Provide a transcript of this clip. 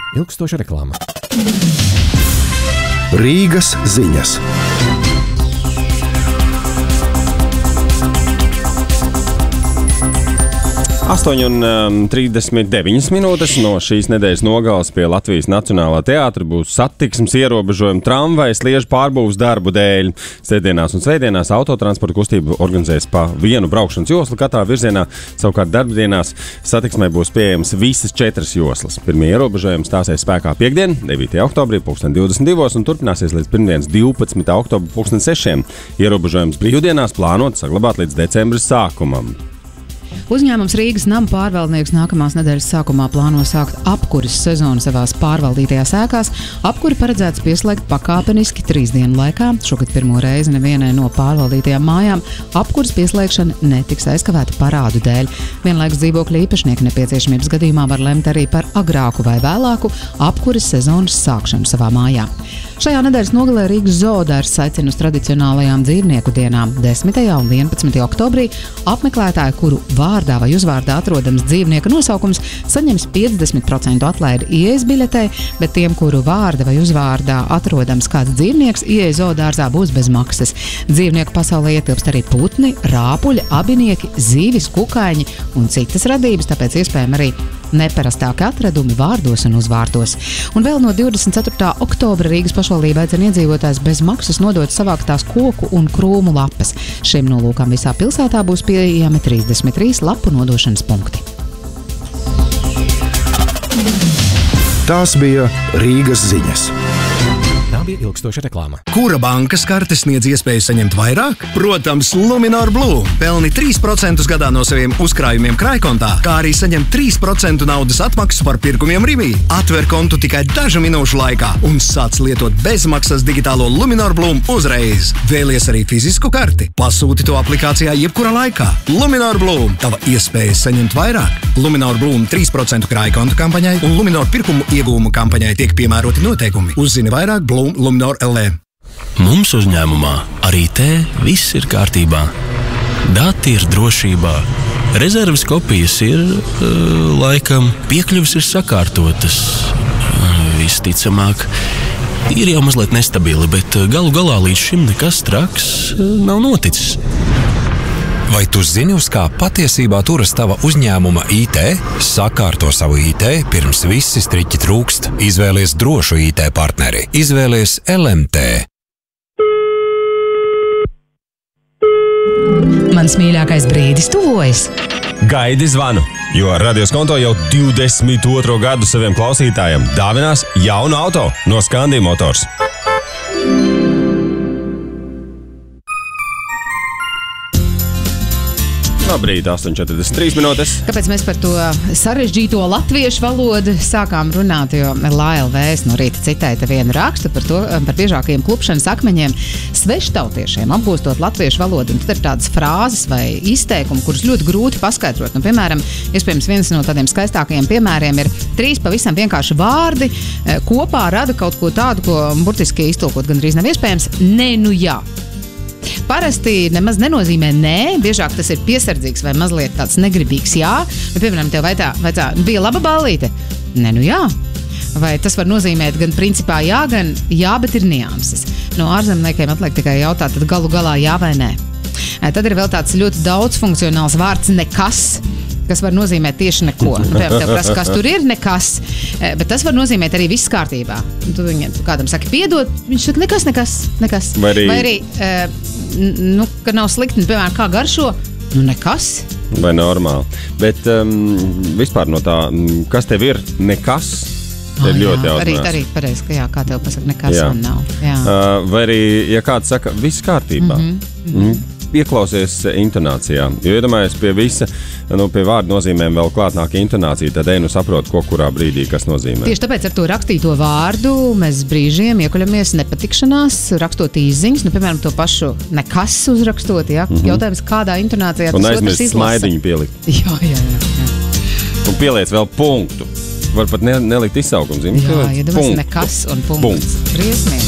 ilgstoša reklāma. Rīgas ziņas. Astoņi un 39 minūtes no šīs nedēļas nogales pie Latvijas Nacionālā teātra būs satiksmes ierobežojumi tramvaja sliežu pārbūves darbu dēļ. Sētdienās un svētdienās autotransporta kustība organizēs pa vienu braukšanas joslu katrā virzienā, savukārt darbdienās satiksmei būs pieejamas visas 4 joslas. Pirmie ierobežojumi stāsies spēkā piektdien, 9. oktobrī 2022 un turpināsies līdz pirmdienas 12. oktobra 2006. Ierobežojums brīvdienās plānot saglabāt līdz decembra sākumam. Uzņēmums Rīgas nama pārvaldnieks nākamās nedēļas sākumā plāno sākt apkuras sezonu savās pārvaldītajās ēkās. Apkuri paredzēts pieslēgt pakāpeniski 3 dienu laikā. Šogad pirmo reizi nevienai no pārvaldītajām mājām apkuras pieslēgšana netiks aizkavēta parādu dēļ. Vienlaikus dzīvokļa īpašnieki nepieciešamības gadījumā var lemt arī par agrāku vai vēlāku apkuras sezonas sākšanu savā mājā. Šajā nedēļas nogalē Rīgas zoodārs aicina uz tradicionālajām dzīvnieku dienām 10. un 11. oktobrī. Apmeklētāji, kuru vārdā vai uzvārdā atrodams dzīvnieka nosaukums, saņems 50% atlaidi ieejas biļetei, bet tiem, kuru vārda vai uzvārdā atrodams kāds dzīvnieks, ieeja zoodārzā būs bez maksas. Dzīvnieku pasaulē ietilpst arī putni, rāpuļi, abinieki, zīvis, kukaiņi un citas radības, tāpēc iespējami arī neparastāki atradumi vārdos un uzvārdos. Un vēl no 24. oktobra Rīgas pašvaldība aicina iedzīvotājs bez maksas nodot savāktās koku un krūmu lapas. Šim nolūkam visā pilsētā būs pieejami 33 lapu nodošanas punkti. Tās bija Rīgas ziņas. Tā bija ilgstoša reklāma. Kura bankas karte sniedz iespēju saņemt vairāk? Protams, Luminor Blue. Pelni 3% gadā no saviem uzkrājumiem krājkontā, kā arī saņem 3% naudas atmaksu par pirkumiem Rivī. Atver kontu tikai dažu minūšu laikā un sāc lietot bezmaksas digitālo Luminor Blue uzreiz. Vēlies arī fizisku karti? Pasūti to aplikācijā jebkurā laikā. Luminor Blue. Tava iespēja saņemt vairāk. Luminor Blue 3% krājkontu kampaņai un Luminor pirkumu iegūmu kampaņai tiek piemēroti noteikumi. Uzzini vairāk Blue Luminor LE. Mums uzņēmumā arī te viss ir kārtībā. Dati ir drošībā. Rezerves kopijas ir, laikam, piekļuvis ir sakārtotas. Visticamāk, ir jau mazliet nestabili, bet galu galā līdz šim nekas traks nav noticis. Vai tu zini, uz kā patiesībā turas tava uzņēmuma IT? Sakārto savu IT, pirms visi striķi trūkst. Izvēlies drošu IT partneri. Izvēlies LMT. Mans mīļākais brīdis tuvojas. Gaidi zvanu, jo Radioskonto jau 22. gadu saviem klausītājiem dāvinās jaunu auto no Scandi Motors. Labrīt, 8:43 minūtes. Kāpēc mēs par to sarežģīto latviešu valodu sākām runāt, jo LLV no rīta citēja vienu rakstu par biežākajiem klupšanas akmeņiem sveštautiešiem apgūstot latviešu valodu. Un tad ir tādas frāzes vai izteikumi, kurus ļoti grūti paskaidrot. Nu, piemēram, iespējams viens no tādiem skaistākajiem piemēriem ir 3 pavisam vienkārši vārdi kopā rada kaut ko tādu, ko burtiski iztulkot gandrīz nav iespējams. Nē, nu jā. Parasti nemaz nenozīmē nē, biežāk tas ir piesardzīgs vai mazliet tāds negribīgs jā. Vai, piemēram, tev vaicā, bija laba ballīte? Nē, nu jā. Vai tas var nozīmēt gan principā jā, gan jā, bet ir nianses. No ārzemniekiem atliek tikai jautāt, tad galu galā jā vai nē. Tad ir vēl tāds ļoti daudzfunkcionāls vārds nekas, kas var nozīmēt tieši neko. Tev prasa, kas tur ir, nekas. Bet tas var nozīmēt arī viss kārtībā. Tu kādam saki piedod, viņš saka nekas. Vai arī ka nav slikti, piemēram, kā garšo, nekas. Vai normāli. Bet vispār no tā, kas tev ir nekas, tev ļoti jautājums. Arī pareizi, ka jā, kā tev pasaka, nekas man nav. Jā. Vai arī, ja kāds saka, viss kārtībā. Pieklausies intonācijā, jo iedomājies pie visa, pie vārdu nozīmēm vēl klāt nāk intonācija, tad saprot, ko kurā brīdī kas nozīmē. Tieši tāpēc ar to rakstīto vārdu mēs brīžiem iekuļamies nepatikšanās, rakstot īsziņas, piemēram, to pašu nekas uzrakstot, ja? Jautājums, kādā intonācijā tas otrs izlasa. Un aizmirst slaidiņu pielikt. Jā. Un pieliec vēl punktu. Var pat nelikt izsaukumu zīmi. Jā, iedomājies nekas un punkts. Briesmīgi.